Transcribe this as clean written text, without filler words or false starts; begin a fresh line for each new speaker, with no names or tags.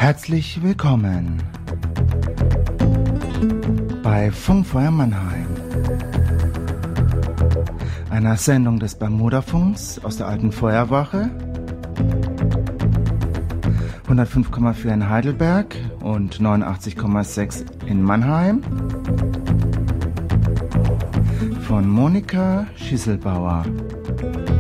Herzlich willkommen bei Funkfeuer Mannheim, einer Sendung des Bermudafunks aus der alten Feuerwache, 105,4 in Heidelberg und 89,6 in Mannheim, von Monika Schisselbauer.